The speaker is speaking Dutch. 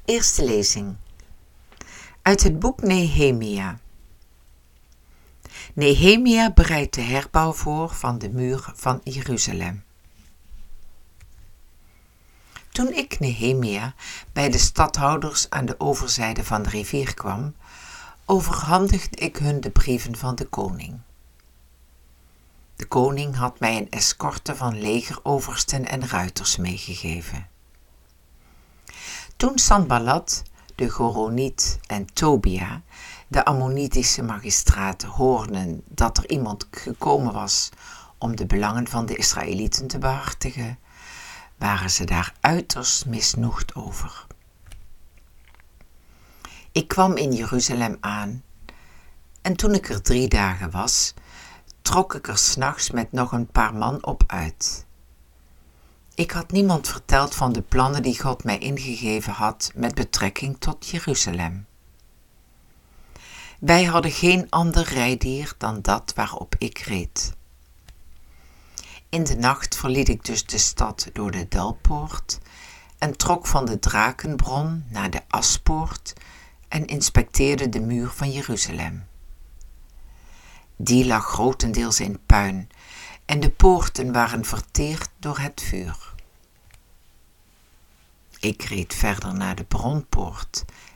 Eerste lezing uit het boek Nehemia. Nehemia bereidt de herbouw voor van de muur van Jeruzalem. Toen ik, Nehemia, bij de stadhouders aan de overzijde van de rivier kwam, overhandigde ik hun de brieven van de koning. De koning had mij een escorte van legeroversten en ruiters meegegeven. Toen Sanballat, de Goroniet en Tobia, de Ammonitische magistraten, hoorden dat er iemand gekomen was om de belangen van de Israëlieten te behartigen, waren ze daar uiterst misnoegd over. Ik kwam in Jeruzalem aan en toen ik er 3 dagen was, trok ik er 's nachts met nog een paar man op uit. Ik had niemand verteld van de plannen die God mij ingegeven had met betrekking tot Jeruzalem. Wij hadden geen ander rijdier dan dat waarop ik reed. In de nacht verliet ik dus de stad door de Dalpoort en trok van de Drakenbron naar de Aspoort en inspecteerde de muur van Jeruzalem. Die lag grotendeels in puin en de poorten waren verteerd door het vuur. Ik reed verder naar de Bronpoort